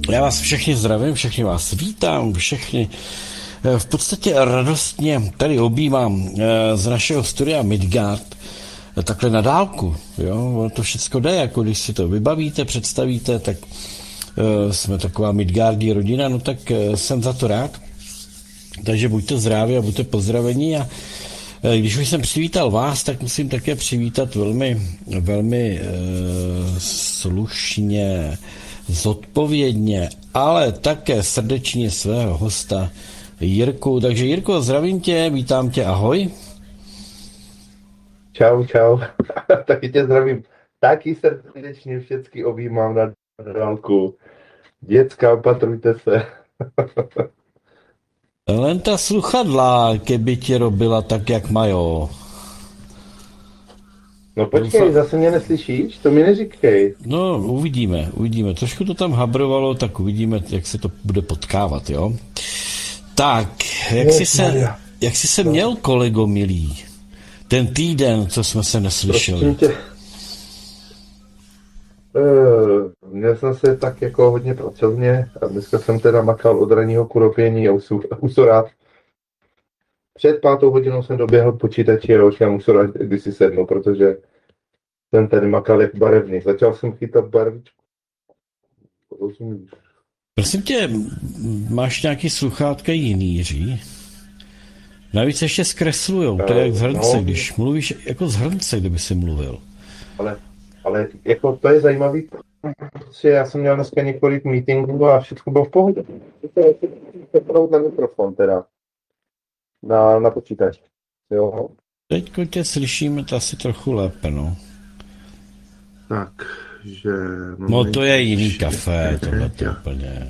Já vás všechny zdravím, všechny vás vítám, všechny v podstatě radostně tady objímám z našeho studia Midgard, takhle na dálku, jo, ono to všecko jde, jako když si to vybavíte, představíte, tak jsme taková Midgardí rodina, no tak jsem za to rád, takže buďte zdraví a buďte pozdravení a když už jsem přivítal vás, tak musím také přivítat velmi slušně, zodpovědně, ale také srdečně svého hosta Jirku. Takže Jirko, zdravím tě, vítám tě, ahoj. Čau, čau. Taky tě zdravím. Taky srdečně všechny objímám na dálku. Děcka, opatrujte se. Len ta sluchadla, keby ti robila tak, jak majou. No počkej, zase mě neslyšíš? To mi neříkej. No, uvidíme. Trošku to tam habrovalo, tak uvidíme, jak se to bude potkávat, jo? Tak, jak jsi se měl, kolego milý? Ten týden, co jsme se neslyšeli. Měl jsem se tak jako hodně pracovně a dneska jsem teda makal od ranního kuropění a usorát. Před 5:00 jsem doběhl k počítači a už já usorát, když si sednu, protože jsem tady makal jak barevný. Začal jsem chytat barvičku. Prosím tě, máš nějaký sluchátka jiný, Jiří? Navíc ještě zkreslujou, to je jak z hrnce, když mluvíš jako z hrnce, kdyby si mluvil. Ale jako to je zajímavý, že já jsem měl dneska několik meetingů a všechno bylo v pohodě. To na mikrofon teda. Na počítač. Jo. Teďko tě slyšíme to asi trochu lépe, no. Takže... No to je jiný kafe, tohle to úplně.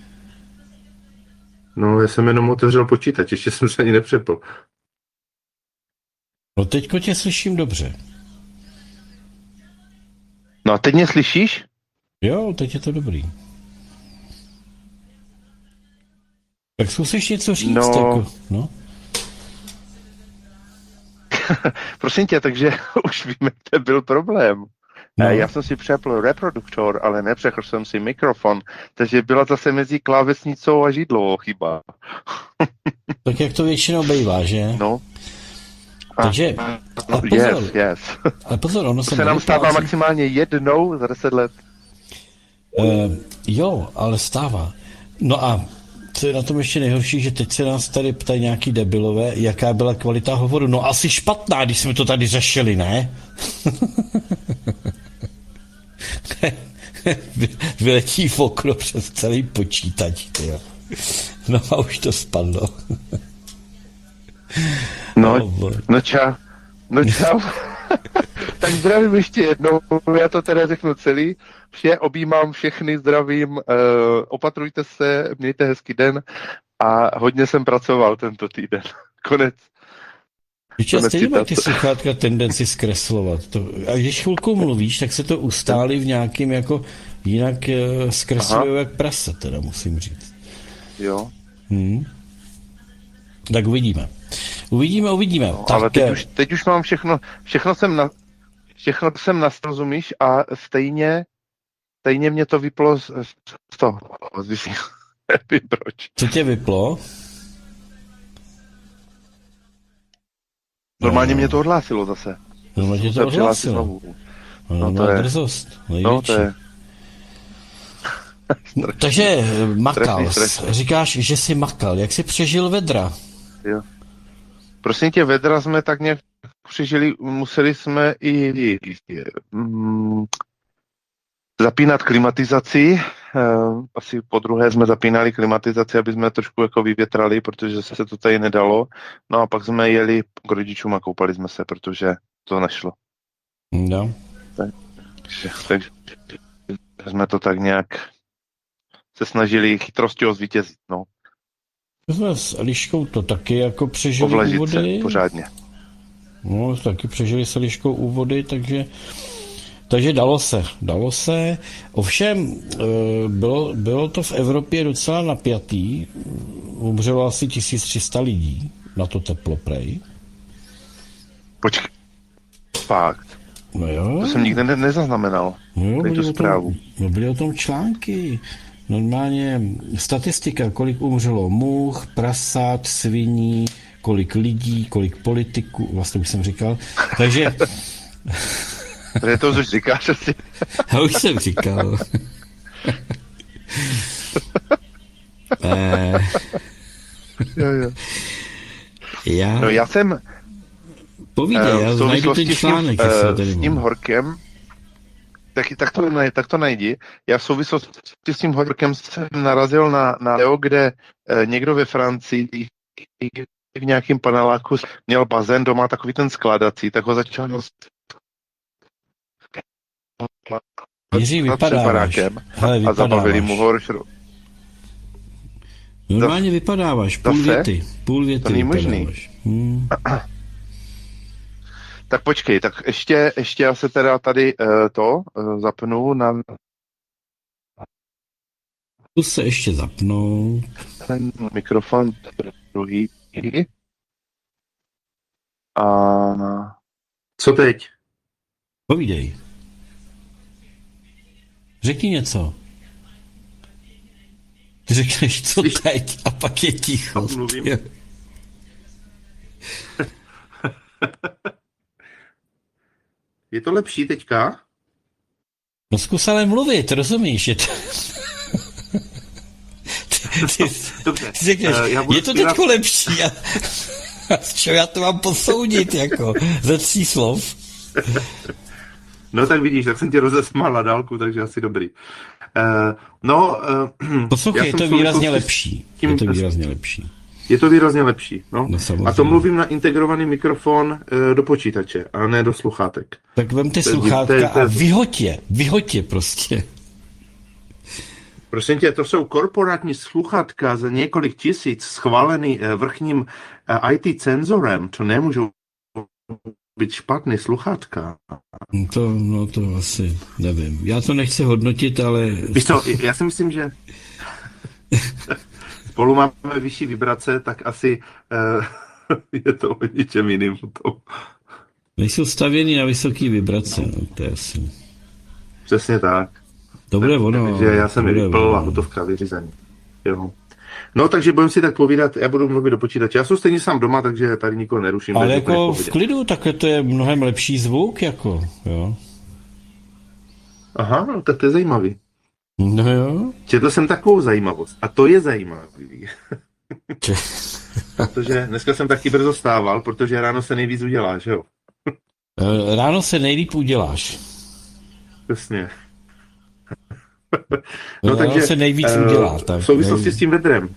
No, já jsem jenom otevřel počítač, ještě jsem se ani nepřepl. No teďko tě slyším dobře. No a teď mě slyšíš? Jo, teď je to dobrý. Tak zkusíš něco říct, jako, no. Prosím tě, takže už víme, jak to byl problém. No. Já jsem si přepl reproduktor, ale nepřechl jsem si mikrofon, takže byla zase mezi klávesnicou a židlou chyba. Tak jak to většinou bývá, že? No. Takže, ale pozor, ono se nám stává maximálně jednou za 10 let. Jo, ale stává. No a co je na tom ještě nejhorší, že teď se nás tady ptají nějaký debilové, jaká byla kvalita hovoru. No asi špatná, když jsme to tady řešili, ne? Vyletí v okno přes celý počítač, tyjo. No a už to spadlo. No čau. Tak zdravím ještě jednou, já to teda řeknu celý. Objímám všechny, zdravím, opatrujte se, mějte hezký den a hodně jsem pracoval tento týden. Konec. Stejně mají ty sluchátka tendenci zkreslovat. A když chvilku mluvíš, tak se to ustálí v nějakým jako jinak zkreslují jak prase, teda musím říct. Jo. Tak uvidíme. No, tak, ale teď už mám všechno jsem nastrozumíš a stejně mě to vyplo z toho. Nevím proč. Co tě vyplo? Normálně mě to odhlásilo zase. Normálně to odhlásilo. No to je drzost. No to je. Takže makal. Říkáš, že jsi makal. Jak jsi přežil vedra? Jo. Prosím tě, vedra jsme tak nějak přežili, museli jsme i zapínat klimatizaci. Asi po druhé jsme zapínali klimatizaci, aby jsme trošku jako vyvětrali, protože se to tady nedalo. No a pak jsme jeli k rodičům a koupali jsme se, protože to nešlo. No. Takže jsme to tak nějak se snažili chytrostí zvítězit, no. jsme s Eliškou to taky jako přežili úvody. Pořádně. No, taky přežili s Eliškou úvody, takže dalo se. Ovšem, bylo to v Evropě docela napjatý. Umřelo asi 1300 lidí na to teplo, prej. Počkej, fakt. No jo. To jsem nikdy nezaznamenal. No jo, byly o tom články. Normálně statistika, kolik umřelo much, prasát, sviní, kolik lidí, kolik politiků, vlastně už jsem říkal. Takže, Protože to už říkáš asi. já už jsem říkal. Jo. Já, Já jsem povídej, já v najdu ten souvislosti článek, jestli ho tady s tím mám. horkem, tak to najdi. Já v souvislosti s tím horkem jsem narazil na video, kde někdo ve Francii v nějakém paneláku měl bazén doma, takový ten skládací, tak ho začal Jiří, před vypadáváš. barákem Hele, a zabavili mu vypadáváš. ho. Normálně vypadáváš, půl Zase? věty. Půl věty To není možný. vypadáváš. Tak počkej, tak ještě já se teda tady zapnu na Zkus se ještě zapnout. ten mikrofon druhý. A co teď? Povídej. Řekni něco. Ty řekneš, co teď, a pak je ticho. Mluvím. Je to lepší teďka? No zkus ale mluvit, rozumíš? Je to... Dobře. Ty řekneš, Já budu je to zpívat- teďko lepší. A z čeho já to mám posoudit, jako ze 3 slov. No tak vidíš, tak jsem tě rozesmál na dálku, takže asi dobrý. Poslouchej, já je jsem to v výrazně souvislosti lepší. tím- Je to výrazně lepší. Je to výrazně lepší, no. No samozřejmě. A to mluvím na integrovaný mikrofon do počítače, a ne do sluchátek. Tak vem ty To je- sluchátka to je- a vyhoď je prostě. Prosím tě, to jsou korporátní sluchátka za několik tisíc schválený vrchním IT cenzorem, to nemůžou být špatný sluchátka. No to asi nevím. Já to nechci hodnotit, ale... Víš co, já si myslím, že spolu máme vyšší vibrace, tak asi je to o ničem jiným potom. Nejsou stavěný na vysoký vibrace, no, to je asi... Přesně tak. Dobré ono. Takže já jsem dobré vypl a hotovka vyřízení. Jo. No, takže budeme si tak povídat, já budu mluvit do počítače. Já jsem stejně sám doma, takže tady nikoho neruším. Ale takže úplně jako v v pohodě. klidu, takhle to je mnohem lepší zvuk, jako, jo. Aha, no, tak to je zajímavý. No jo. Četl jsem takovou zajímavost. A to je zajímavý. Če- Protože dneska jsem taky brzo stával, protože ráno se nejvíc udělá, že jo? Ráno se nejlíp uděláš. Přesně. Ráno se nejvíc udělá. Tak, v souvislosti s tím vedrem.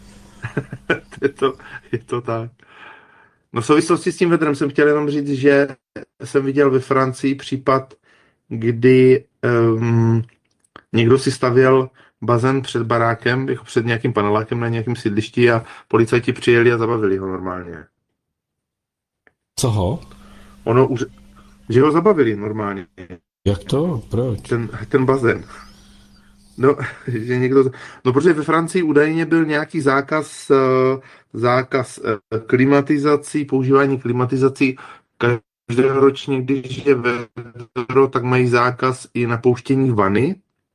je to tak. No v souvislosti s tím vedrem jsem chtěl jenom říct, že jsem viděl ve Francii případ, kdy někdo si stavěl bazén před barákem, jako před nějakým panelákem na nějakém sídlišti a policajti přijeli a zabavili ho normálně. Co ho? Že ho zabavili normálně. Jak to? Proč? Ten bazén. No, že někdo... No, protože ve Francii údajně byl nějaký zákaz klimatizací, používání klimatizací každoročně, když je vedro, tak mají zákaz i na pouštění vany.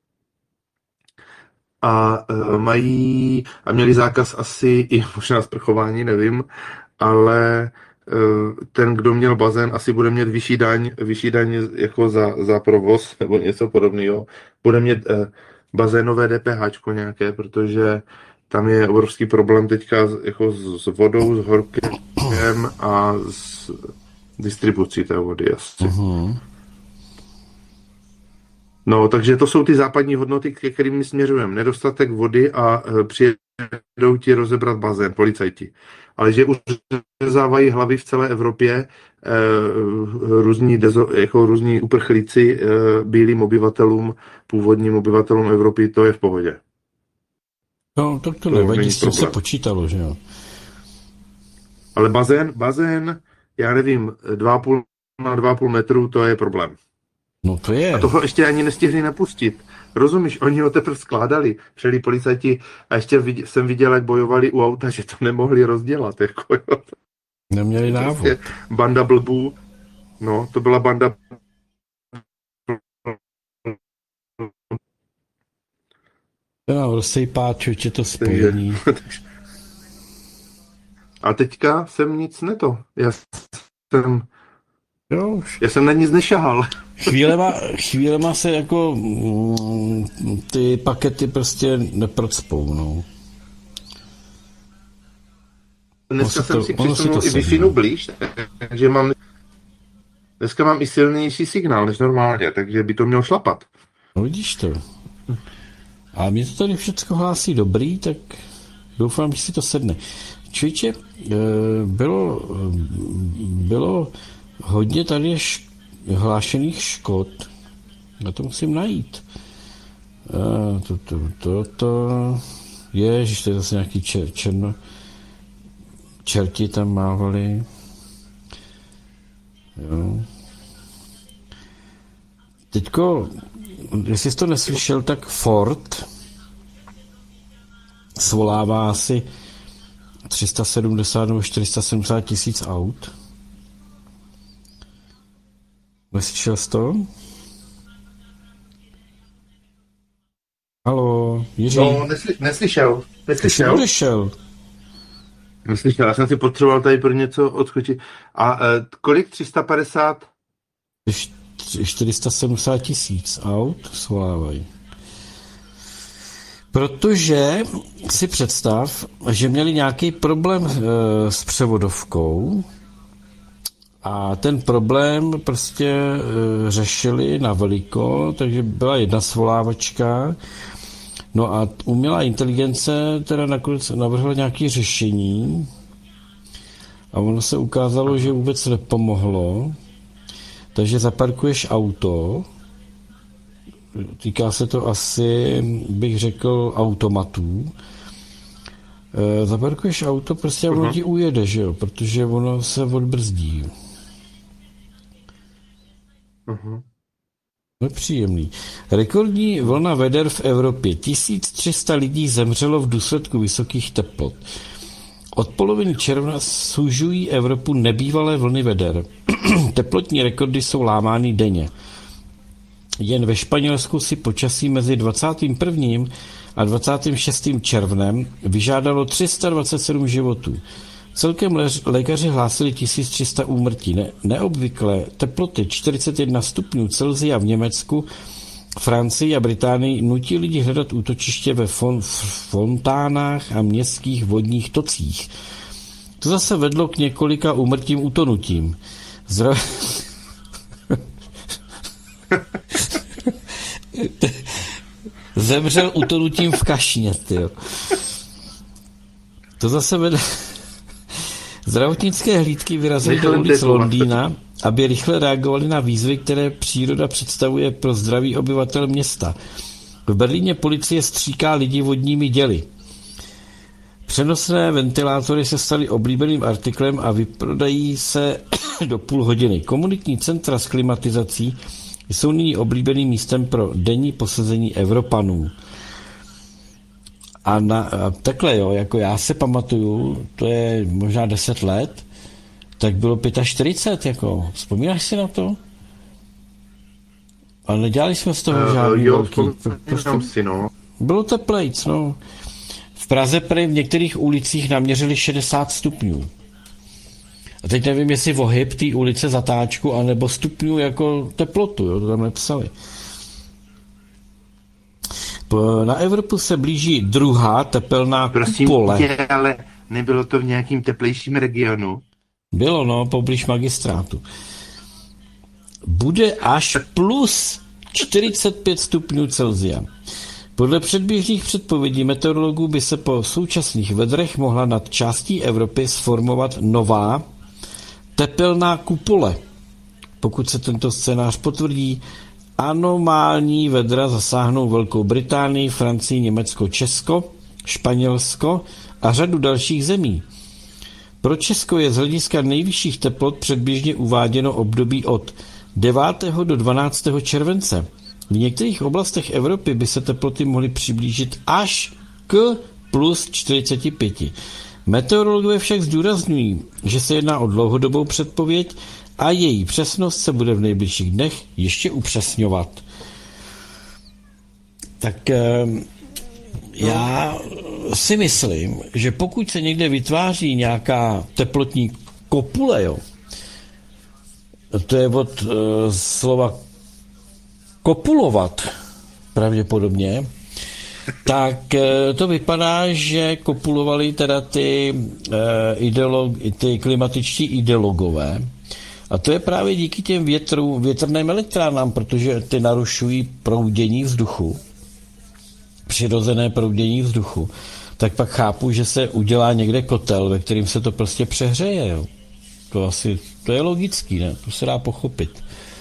A měli zákaz asi i možná sprchování, nevím, ale ten, kdo měl bazén, asi bude mít vyšší daň jako za provoz nebo něco podobného. Bude mít bazénové DPH nějaké, protože tam je obrovský problém teďka jako s vodou, s horkem a s distribucí té vody asi. Uh-huh. No, takže to jsou ty západní hodnoty, ke kterým my směřujeme. Nedostatek vody a přijedou ti rozebrat bazén, policajti. Ale že už řezávají hlavy v celé Evropě různí uprchlíci bílým obyvatelům, původním obyvatelům Evropy, to je v pohodě. No, tak to To nevadí, není s tím se problém. počítalo, že jo. Ale bazén, já nevím, 2,5 na 2,5 metru, to je problém. No to je. A toho ještě ani nestihli napustit. Rozumíš, oni ho teprve skládali, přijeli policajti a ještě jsem viděl, jak bojovali u auta, že to nemohli rozdělat. Jako, jo. Neměli návod. Prostě banda blbů. No, to byla banda. No, rozsejpá čoče to spojení. A teďka jsem nic neto. Jo, už Já jsem na nic nešahal. chvílema se jako ty pakety prostě neprocpou, no. Dneska jsem si ono si to přisunul i sedne. Wi-Fi blíž, takže dneska mám i silnější signál než normálně, takže by to mělo šlapat. No vidíš to. A mě to tady všechno hlásí dobrý, tak doufám, že si to sedne. Čujče, bylo hodně tady hlášených škod. Na to musím najít. Ježiš, to je zase nějaký čerti tam mávali. Jo. Teďko, jestli jsi to neslyšel, tak Ford svolává asi 370 nebo 470 tisíc aut. Neslyšel jsi to? Haló, Jiří? No, neslyšel. Odešel. Neslyšel, já jsem si potřeboval tady pro něco odskočit. A kolik? 350? 470 tisíc aut svolávají. Protože si představ, že měli nějaký problém s převodovkou a ten problém prostě řešili na veliko, takže byla jedna svolávačka. No a umělá inteligence teda nakonec navrhla nějaké řešení a ono se ukázalo, že vůbec nepomohlo. Takže zaparkuješ auto, týká se to asi, bych řekl, automatů. Zaparkuješ auto, prostě a ono ti ujede, že jo, protože ono se odbrzdí. Nepříjemný. Rekordní vlna veder v Evropě. 1300 lidí zemřelo v důsledku vysokých teplot. Od poloviny června sužují Evropu nebývalé vlny veder. Teplotní rekordy jsou lámány denně. Jen ve Španělsku si počasí mezi 21. a 26. červnem vyžádalo 327 životů. Celkem lékaři hlásili 1300 úmrtí. Neobvyklé teploty 41 stupňů Celsia v Německu, Francii a Británii nutí lidi hledat útočiště ve fontánách a městských vodních tocích. To zase vedlo k několika úmrtím utonutím. Zemřel utonutím v kašně, tyjo. To zase vedlo... Zdravotnické hlídky vyrazily do ulic Londýna, aby rychle reagovali na výzvy, které příroda představuje pro zdraví obyvatel města. V Berlíně policie stříká lidi vodními děly. Přenosné ventilátory se staly oblíbeným artiklem a vyprodají se do půl hodiny. Komunitní centra s klimatizací jsou nyní oblíbeným místem pro denní posezení Evropanů. A takhle, jo, jako já se pamatuju, to je možná 10 let, tak bylo 45, jako, vzpomínáš si na to? A nedělali jsme z toho žádný velký. Si, no. Bylo teplejc, no. V Praze prý v některých ulicích naměřili 60 stupňů. A teď nevím, jestli ohyb té ulice zatáčku, anebo stupňů jako teplotu, jo, to tam nepsali. Na Evropu se blíží druhá tepelná kupole. Prosím tě, ale nebylo to v nějakým teplejším regionu? Bylo, no, poblíž magistrátu. Bude až plus 45 stupňů Celsia. Podle předběžných předpovědí meteorologů by se po současných vedrech mohla nad částí Evropy sformovat nová tepelná kupole. Pokud se tento scénář potvrdí, anomální vedra zasáhnou Velkou Británii, Francii, Německo, Česko, Španělsko a řadu dalších zemí. Pro Česko je z hlediska nejvyšších teplot předběžně uváděno období od 9. do 12. července. V některých oblastech Evropy by se teploty mohly přiblížit až k plus 45. Meteorologové však zdůrazňují, že se jedná o dlouhodobou předpověď a její přesnost se bude v nejbližších dnech ještě upřesňovat. Tak Já si myslím, že pokud se někde vytváří nějaká teplotní kopule, jo, to je od slova kopulovat pravděpodobně, tak to vypadá, že kopulovali teda ty klimatičtí ideologové. A to je právě díky těm větrným elektrárnám, protože ty narušují proudění vzduchu, přirozené proudění vzduchu. Tak pak chápu, že se udělá někde kotel, ve kterým se to prostě přehřeje. Jo. To je logický, ne? To se dá pochopit.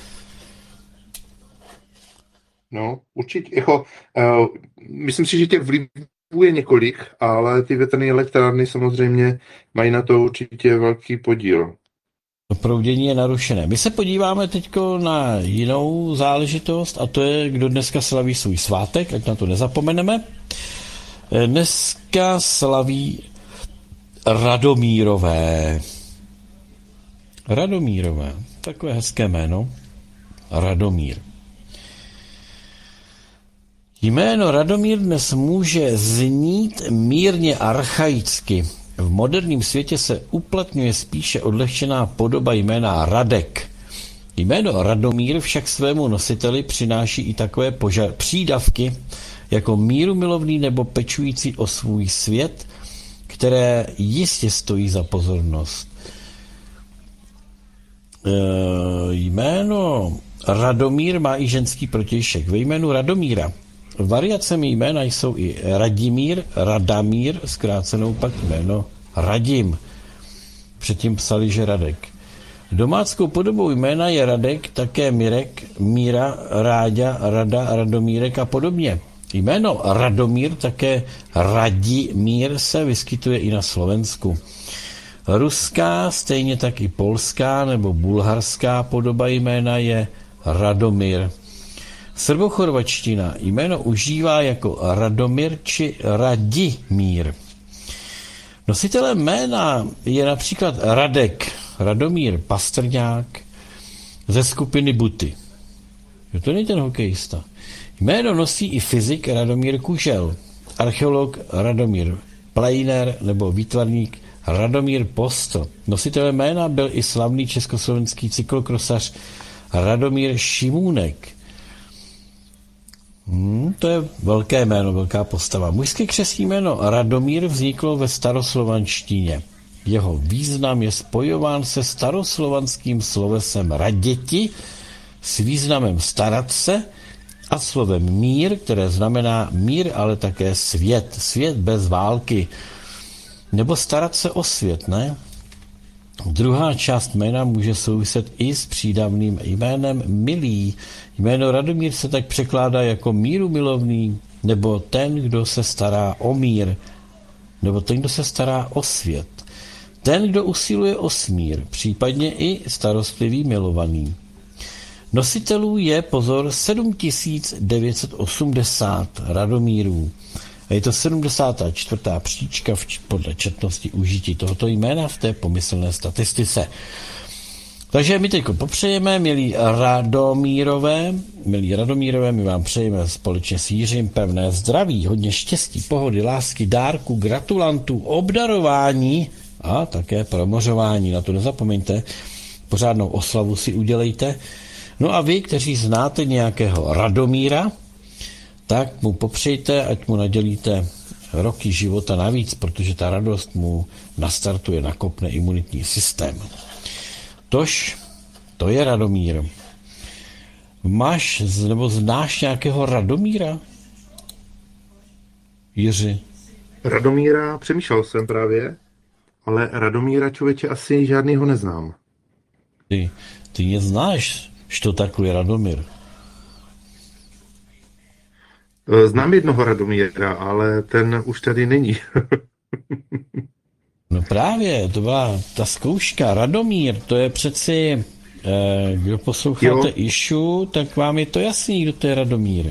No, určitě. Myslím si, že těch vlivů je několik, ale ty větrné elektrárny samozřejmě mají na to určitě velký podíl. To proudění je narušené. My se podíváme teď na jinou záležitost a to je, kdo dneska slaví svůj svátek, ať na to nezapomeneme. Dneska slaví Radomírové. Radomírové, takové hezké jméno. Radomír. Jméno Radomír dnes může znít mírně archaicky. V moderním světě se uplatňuje spíše odlehčená podoba jména Radek. Jméno Radomír však svému nositeli přináší i takové přídavky jako mírumilovný nebo pečující o svůj svět, které jistě stojí za pozornost. Jméno Radomír má i ženský protějšek. Ve jménu Radomíra variacemi jména jsou i Radimír, Radamír, zkrácenou pak jméno Radim. Předtím psali, že Radek. Domáckou podobou jména je Radek, také Mirek, Míra, Ráďa, Rada, Radomírek a podobně. Jméno Radomír, také Radimír, se vyskytuje i na Slovensku. Ruská, stejně tak i polská nebo bulharská podoba jména je Radomír. Srbochorvačtina jméno užívá jako Radomír či Radimír. Nositelem jména je například Radek, Radomír Pastrňák ze skupiny Buty. To není ten hokejista. Jméno nosí i fyzik Radomír Kužel, archeolog Radomír Plejner nebo výtvarník Radomír Postl. Nositelem jména byl i slavný československý cyklokrosař Radomír Šimůnek. To je velké jméno, velká postava. Mužské křestní jméno Radomír vzniklo ve staroslovanštině. Jeho význam je spojován se staroslovanským slovesem raděti s významem starat se a slovem mír, které znamená mír, ale také svět. Svět bez války. Nebo starat se o svět, ne? Druhá část jména může souviset i s přídavným jménem milý. Jméno Radomír se tak překládá jako mírumilovný, nebo ten, kdo se stará o mír, nebo ten, kdo se stará o svět. Ten, kdo usiluje o smír, případně i starostlivý milovaný. Nositelů je, pozor, 7980 Radomírů. A je to 74. příčka podle četnosti užití tohoto jména v té pomyslné statistice. Takže my teď popřejeme, milí Radomírové, my vám přejeme společně s Jiřím pevné zdraví, hodně štěstí, pohody, lásky, dárku, gratulantů, obdarování a také promořování. Na to nezapomeňte, pořádnou oslavu si udělejte. No a vy, kteří znáte nějakého Radomíra, tak mu popřejte, ať mu nadělíte roky života navíc, protože ta radost mu nastartuje, nakopne imunitní systém. Tož, to je Radomír. Máš nebo znáš nějakého Radomíra? Jiři? Radomíra, přemýšlel jsem právě, ale Radomíra, člověče, asi žádnýho neznám. Ty neznáš, što takové Radomír? Znám jednoho Radomíra, ale ten už tady není. No právě, to byla ta zkouška. Radomír, to je přeci, kdo posloucháte Išu, tak vám je to jasný, kdo to je Radomír.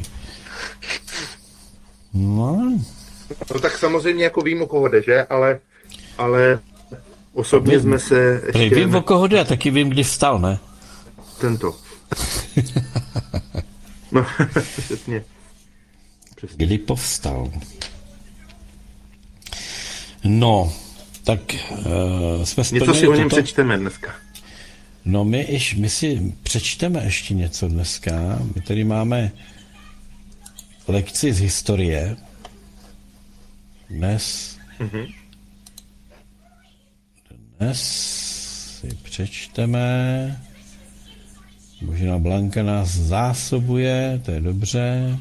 No tak samozřejmě jako vím, o koho jde, že? Ale osobně jsme se ještě... Vím, o koho jde, a taky vím, kdy vstal, ne? Tento. No, přesně. Kdy povstal. No, tak jsme Něco splnili si o něm toto. přečteme dneska. No my si přečteme ještě něco dneska. My tady máme lekci z historie. Dnes si přečteme. Možná Blanka nás zásobuje, to je dobře.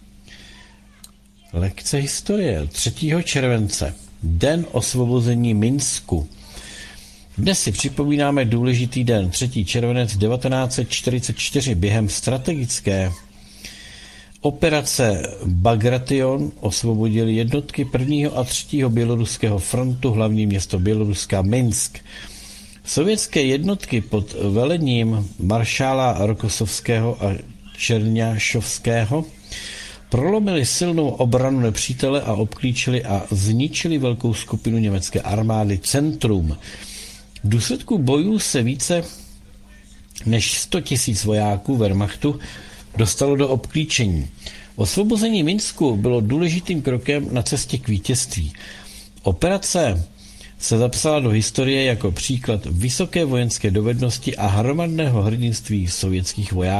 Lekce historie 3. července. Den osvobození Minsku. Dnes si připomínáme důležitý den, 3. červenec 1944. Během strategické operace Bagration osvobodili jednotky 1. a 3. běloruského frontu hlavní město Běloruska Minsk. Sovětské jednotky pod velením maršála Rokossovského a Čerňášovského prolomili silnou obranu nepřítele a obklíčili a zničili velkou skupinu německé armády Centrum. V důsledku bojů se více než 100 000 vojáků Wehrmachtu dostalo do obklíčení. Osvobození Minsku bylo důležitým krokem na cestě k vítězství. Operace se zapsala do historie jako příklad vysoké vojenské dovednosti a hromadného hrdinství sovětských vojáků.